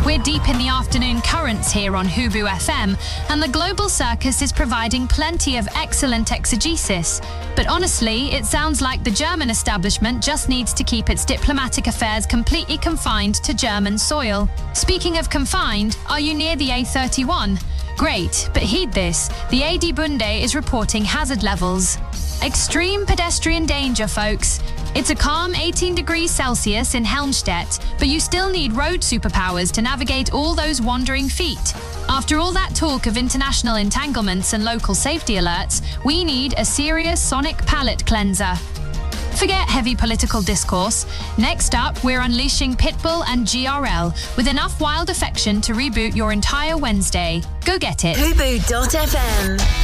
We're deep in the afternoon currents here on Hubu FM, and the Global Circus is providing plenty of excellent exegesis. But honestly, it sounds like the German establishment just needs to keep its diplomatic affairs completely confined to German soil. Speaking of confined, are you near the A31? Great, but heed this. The AD Bunde is reporting hazard levels. Extreme pedestrian danger, folks. It's a calm 18 degrees Celsius in Helmstedt, but you still need road superpowers to navigate all those wandering feet. After all that talk of international entanglements and local safety alerts, we need a serious sonic palate cleanser. Forget heavy political discourse. Next up, we're unleashing Pitbull and GRL with enough wild affection to reboot your entire Wednesday. Go get it. Hubu.fm